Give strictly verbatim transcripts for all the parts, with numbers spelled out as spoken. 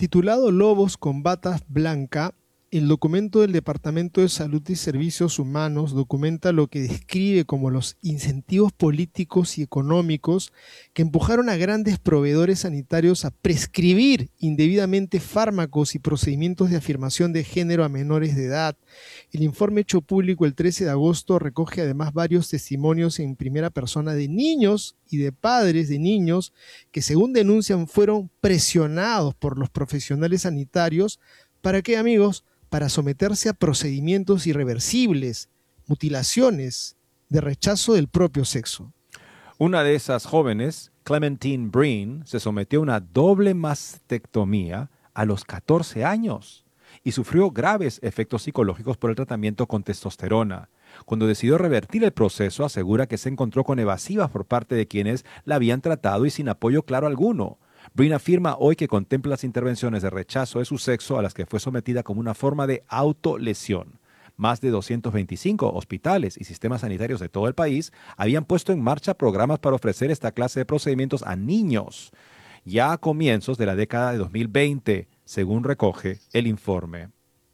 Titulado Lobos con Batas Blanca, el documento del Departamento de Salud y Servicios Humanos documenta lo que describe como los incentivos políticos y económicos que empujaron a grandes proveedores sanitarios a prescribir indebidamente fármacos y procedimientos de afirmación de género a menores de edad. El informe hecho público el trece de agosto recoge además varios testimonios en primera persona de niños y de padres de niños que, según denuncian, fueron presionados por los profesionales sanitarios. ¿Para qué, amigos? Para someterse a procedimientos irreversibles, mutilaciones, de rechazo del propio sexo. Una de esas jóvenes, Clementine Breen, se sometió a una doble mastectomía a los catorce años y sufrió graves efectos psicológicos por el tratamiento con testosterona. Cuando decidió revertir el proceso, asegura que se encontró con evasivas por parte de quienes la habían tratado y sin apoyo claro alguno. Breen afirma hoy que contempla las intervenciones de rechazo de su sexo a las que fue sometida como una forma de autolesión. Más de doscientos veinticinco hospitales y sistemas sanitarios de todo el país habían puesto en marcha programas para ofrecer esta clase de procedimientos a niños, ya a comienzos de la década de dos mil veinte, según recoge el informe.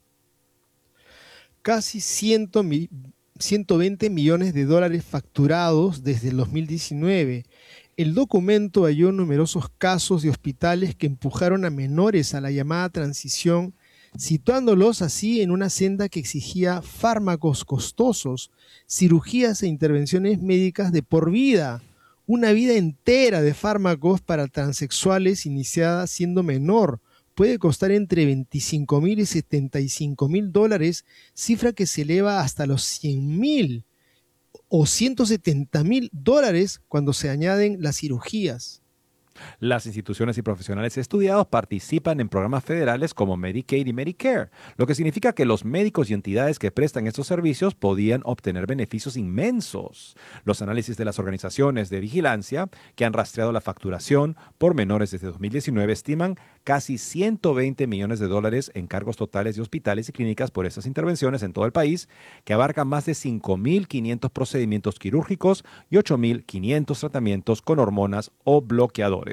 Casi ciento veinte millones de dólares facturados desde el dos mil diecinueve. El documento halló numerosos casos de hospitales que empujaron a menores a la llamada transición, situándolos así en una senda que exigía fármacos costosos, cirugías e intervenciones médicas de por vida, una vida entera de fármacos para transexuales iniciada siendo menor. Puede costar entre veinticinco mil y setenta y cinco mil dólares, cifra que se eleva hasta los cien mil o ciento setenta mil dólares cuando se añaden las cirugías. Las instituciones y profesionales estudiados participan en programas federales como Medicaid y Medicare, lo que significa que los médicos y entidades que prestan estos servicios podían obtener beneficios inmensos. Los análisis de las organizaciones de vigilancia que han rastreado la facturación por menores desde dos mil diecinueve estiman casi ciento veinte millones de dólares en cargos totales de hospitales y clínicas por estas intervenciones en todo el país, que abarcan más de cinco mil quinientos procedimientos quirúrgicos y ocho mil quinientos tratamientos con hormonas o bloqueadores.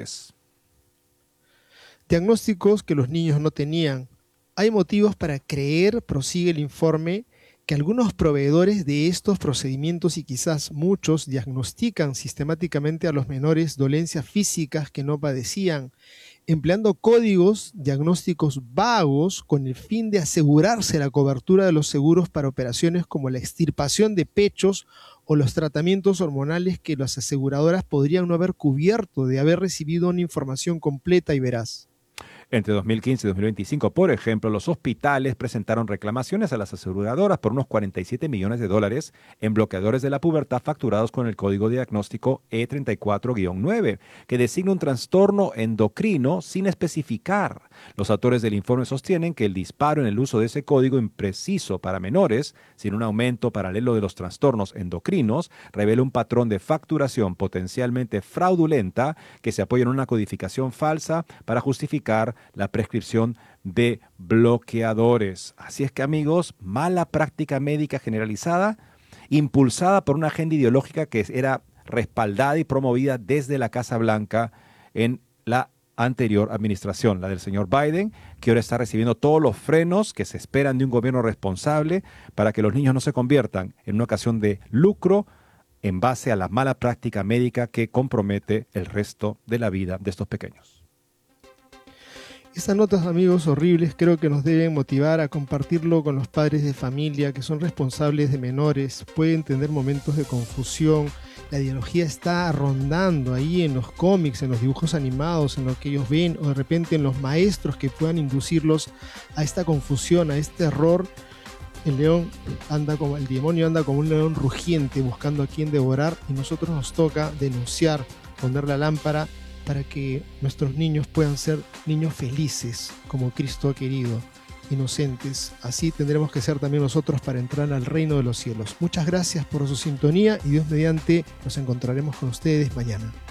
Diagnósticos que los niños no tenían. Hay motivos para creer, prosigue el informe, que algunos proveedores de estos procedimientos y quizás muchos diagnostican sistemáticamente a los menores dolencias físicas que no padecían, empleando códigos diagnósticos vagos con el fin de asegurarse la cobertura de los seguros para operaciones como la extirpación de pechos o los tratamientos hormonales que las aseguradoras podrían no haber cubierto de haber recibido una información completa y veraz. Entre dos mil quince y dos mil veinticinco, por ejemplo, los hospitales presentaron reclamaciones a las aseguradoras por unos cuarenta y siete millones de dólares en bloqueadores de la pubertad facturados con el código diagnóstico E treinta y cuatro guión nueve, que designa un trastorno endocrino sin especificar. Los autores del informe sostienen que el disparo en el uso de ese código impreciso para menores, sin un aumento paralelo de los trastornos endocrinos, revela un patrón de facturación potencialmente fraudulenta que se apoya en una codificación falsa para justificar la prescripción de bloqueadores. Así es que, amigos, mala práctica médica generalizada, impulsada por una agenda ideológica que era respaldada y promovida desde la Casa Blanca en la anterior administración, la del señor Biden, que ahora está recibiendo todos los frenos que se esperan de un gobierno responsable para que los niños no se conviertan en una ocasión de lucro en base a la mala práctica médica que compromete el resto de la vida de estos pequeños. Estas notas, amigos, horribles, creo que nos deben motivar a compartirlo con los padres de familia que son responsables de menores. Pueden tener momentos de confusión. La ideología está rondando ahí en los cómics, en los dibujos animados, en lo que ellos ven, o de repente en los maestros que puedan inducirlos a esta confusión, a este error. El león anda como, el demonio anda como un león rugiente buscando a quien devorar, y nosotros nos toca denunciar, poner la lámpara para que nuestros niños puedan ser niños felices, como Cristo ha querido, inocentes. Así tendremos que ser también nosotros para entrar al reino de los cielos. Muchas gracias por su sintonía y Dios mediante nos encontraremos con ustedes mañana.